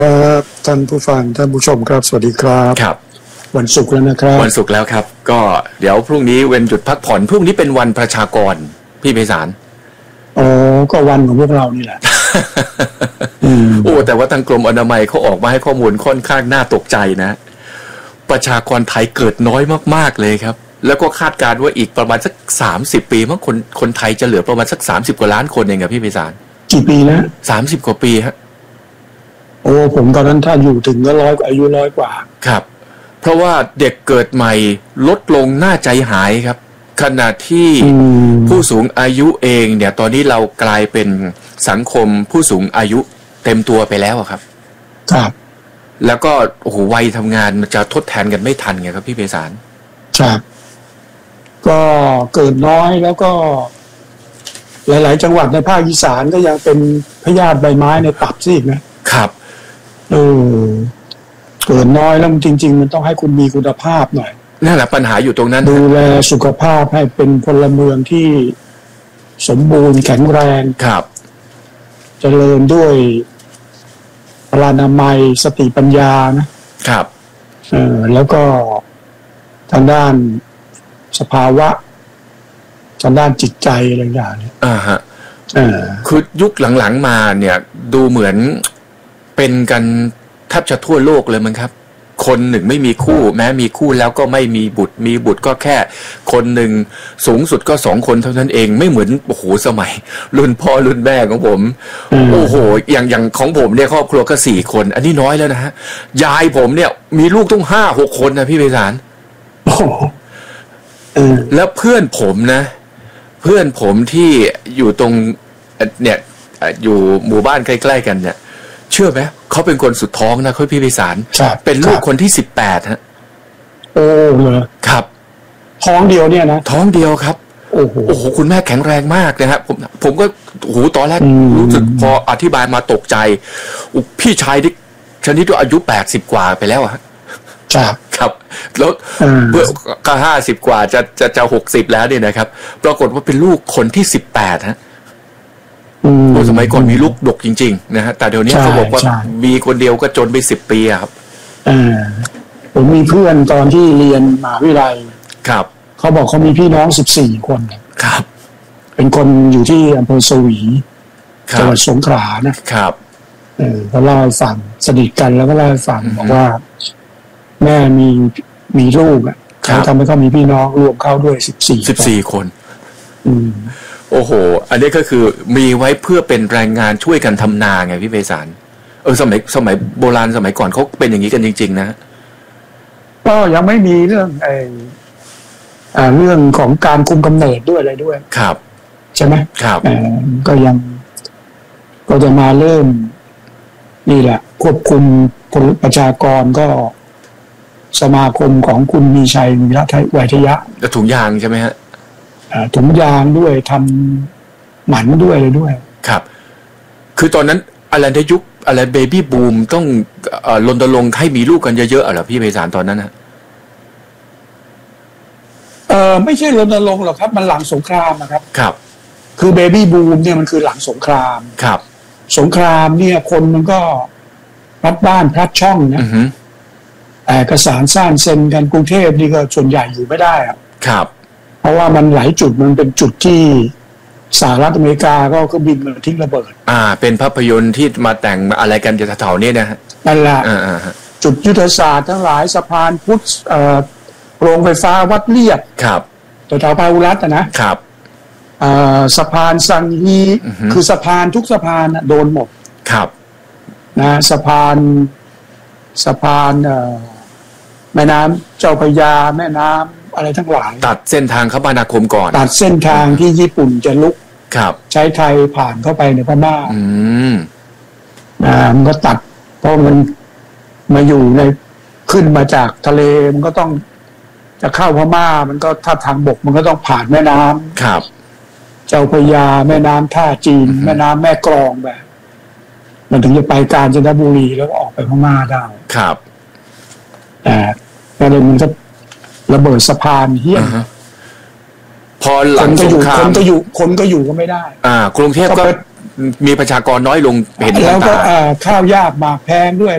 ครับท่านผู้ฟังท่านผู้ชมครับสวัสดีครับครับวันศุกร์แล้วนะครับวันศุกร์แล้วครับก็เดี๋ยวพรุ่งนี้วันหยุดพักผ่อนพรุ่งนี้เป็นวันประชากรพี่ไพศาลอ๋อก็วันของพวกเรานี่แหละโอ้แต่ว่าทางกรมอนามัยเขาออกมาให้ข้อมูลค่อนข้างน่าตกใจนะประชากรไทยเกิดน้อยมากๆเลยครับแล้วก็คาดการณ์ว่าอีกประมาณสัก30 ปีมั้งคนไทยจะเหลือประมาณสัก30 กว่าล้านคนเองครับพี่ไพศาลกี่ปีนะ 30 กว่าปีฮะโอ้ผมตอนนั้นถ้าอยู่ถึงก็อายุ100 กว่าครับเพราะว่าเด็กเกิดใหม่ลดลงน่าใจหายครับขณะที่ผู้สูงอายุเองเนี่ยตอนนี้เรากลายเป็นสังคมผู้สูงอายุเต็มตัวไปแล้วครับครับแล้วก็โอ้โหวัยทำงานมันจะทดแทนกันไม่ทันไงครับพี่ไพศาลครับก็เกิดน้อยแล้วก็หลายๆจังหวัดในภาคอีสานก็ยังเป็นพยาธิใบไม้ในตับซิอีกนะครับเกิดน้อยแล้วจริงๆมันต้องให้คุณมีคุณภาพหน่อยนั่นแหละปัญหาอยู่ตรงนั้นดูแลสุขภาพให้เป็นพลเมืองที่สมบูรณ์แข็งแรงครับเจริญด้วยพลานามัยสติปัญญานะครับแล้วก็ทางด้านสภาวะทางด้านจิตใจอะไรอย่างนี้ฮะคือยุคหลังๆมาเนี่ยดูเหมือนเป็นกันแทบจะทั่วโลกเลยมั้งครับคนหนึ่งไม่มีคู่แม้มีคู่แล้วก็ไม่มีบุตรมีบุตรก็แค่คนหนึ่งสูงสุดก็2 คนเท่านั้นเองไม่เหมือนโอ้โหสมัยรุ่นพ่อรุ่นแม่ของผมโอ้โหอย่างของผมเนี่ยครอบครัวก็4 คนอันนี้น้อยแล้วนะฮะยายผมเนี่ยมีลูกต้อง5-6 คนนะพี่ไพศาลแล้วเพื่อนผมนะเพื่อนผมที่อยู่ตรงเนี่ยอยู่หมู่บ้านใกล้ๆกันเนี่ยเชื่อไหมเขาเป็นคนสุดท้องนะพี่ไพศาลเป็นลูกคนที่18ฮะโอ้เหรอครับท้องเดียวเนี่ยนะท้องเดียวครับโอ้โหคุณแม่แข็งแรงมากนะครับผมก็โอ้โหตอนแรกรู้สึกพออธิบายมาตกใจพี่ชายที่ชนิดว่าอายุ80 กว่าไปแล้วอะครับแล้วเมื่อก็50 กว่าจะ60แล้วเนี่ยนะครับปรากฏว่าเป็นลูกคนที่18ฮะสมัยก่อนมีลูกดกจริงๆนะฮะแต่เดี๋ยวนี้เขาบอกว่ามีคนเดียวก็จนไป10 ปีอะครับผมมีเพื่อนตอนที่เรียนมหาวิทยาลัยครับเขาบอกเขามีพี่น้อง14 คนครับเป็นคนอยู่ที่อำเภอสวีจังหวัดสงขลานะครับเขาเล่าให้ฟังสนิทกันแล้วก็เล่าให้ฟังบอกว่าแม่มีลูกเขาทำให้เขามีพี่น้องรวมเข้าด้วย 14 คนโอ้โหอันนี้ก็คือมีไว้เพื่อเป็นแรงงานช่วยกันทำนาไงพี่ไพศาลสมัยโบราณสมัยก่อนเขาเป็นอย่างนี้กันจริงๆนะก็ยังไม่มีเรื่องเรื่องของการคุมกำเนิดด้วยอะไรด้วยครับใช่ไหมครับก็ยังก็จะมาเริ่มนี่แหละควบคุมประชากรก็สมาคมของคุณมีชัยวีระไวทยะถุงยางใช่ไหมฮะถุงยางด้วยทำหมันด้วยเลยด้วยครับคือตอนนั้นอะไรในยุคอะไรเบบี้บูมต้องรณรงค์ให้มีลูกกันเยอะๆเหรอพี่ไพศาลตอนนั้นนะไม่ใช่รณรงค์หรอกครับมันหลังสงครามนะครับครับคือเบบี้บูมเนี่ยมันคือหลังสงครามครับสงครามเนี่ยคนมันก็พลัดบ้านพลัดช่องนะแต่เอกสารสร้างเซ็นกันกรุงเทพนี่ก็ส่วนใหญ่อยู่ไม่ได้ครับเพราะว่ามันหลายจุดมันเป็นจุดที่สหรัฐอเมริกาก็บินมาทิ้งระเบิดเป็นภาพยนตร์ที่มาแต่งอะไรกันจะแถวๆนี้นะฮะนั่นแหละจุดยุทธศาสตร์ทั้งหลายสะพานพุทธโรงไฟฟ้าวัดเลียดครับแถวพาหุรัตน์นะครับสะพานซังฮีคือสะพานทุกสะพานโดนหมดครับนะสะพานแม่น้ำเจ้าพระยาแม่น้ำอะไรทั้งหลายตัดเส้นทางคมนาคมก่อนตัดเส้นทางที่ญี่ปุ่นจะลุกครับใช้ไทยผ่านเข้าไปในพม่ามันก็ตัดเพราะมันมาอยู่ในขึ้นมาจากทะเลมันก็ต้องจะเข้าพม่ามันก็ถ้าทางบกมันก็ต้องผ่านแม่น้ำครับเจ้าพระยาแม่น้ำท่าจีนแม่น้ำแม่กลองแบบมันถึงจะไปกาญจนบุรีแล้วออกไปพม่าได้ครับแต่ประเด็นมันก็ระเบิดสะพานเฮี้ยพอหลังสงครามคนก็อยู่ก็ไม่ได้กรุงเทพก็มีประชากรน้อยลงเห็นแล้วก็ข้าวยากหมากแพงด้วย